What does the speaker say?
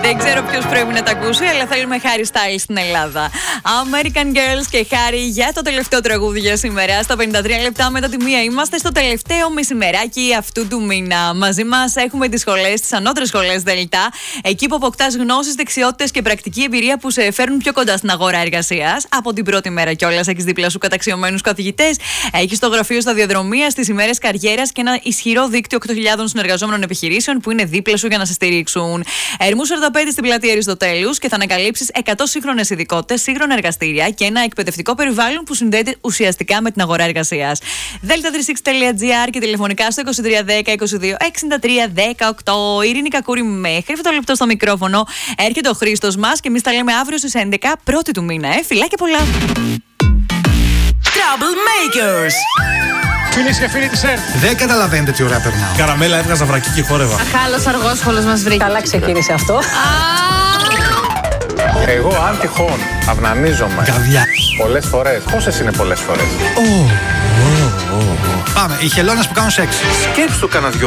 Δεν ξέρω ποιος πρέπει να τα ακούσει, αλλά θέλουμε Harry Styles στην Ελλάδα. American Girls και Harry για το τελευταίο τραγούδι για σήμερα. Στα 53 λεπτά μετά τη μία είμαστε στο τελευταίο μεσημεράκι αυτού του μήνα. Μαζί μας έχουμε τις σχολές, τις ανώτερες σχολές Δελτά. Εκεί που αποκτάς γνώσεις, δεξιότητες και πρακτική εμπειρία που σε φέρνουν πιο κοντά στην αγορά εργασίας. Από την πρώτη μέρα κιόλας έχεις δίπλα σου καταξιωμένους καθηγητές. Έχεις το γραφείο σταδιοδρομίας, τις ημέρες καριέρας και ένα ισχυρό δίκτυο 8.000 συνεργαζόμενων επιχειρήσεων που είναι δίπλα σου για να σε στηρίξουν. Ερμού 45 στην πλατεία Αριστοτέλους και θα ανακαλύψεις 100 σύγχρονες ειδικότητες, σύγχρονα εργαστήρια και ένα εκπαιδευτικό περιβάλλον που συνδέεται ουσιαστικά με την αγορά εργασίας. Delta36.gr και τηλεφωνικά στο 2310 22 63 18. Ειρήνη Κακούρη μέχρι αυτό το λεπτό στο μικρόφωνο. Έρχεται ο Χρήστος μας και εμείς τα λέμε αύριο στις 11 πρώτη του μήνα. Φιλάκια πολλά. Troublemakers. Φίλες και φίλοι της ΕΡΤ. Δεν καταλαβαίνετε τι ωραία περνάω. Καραμέλα, έβγαζα βρακί και χόρευα. Αχάλος αργόσχολος μας βρήκε. Καλά ξεκίνησε αυτό. Εγώ αν τυχόν αυνανίζομαι Καβιά. πολλές φορές. Πόσες είναι πολλές φορές? Πάμε, οι χελώνες που κάνουν σεξ. Σκέψου κανένα δυο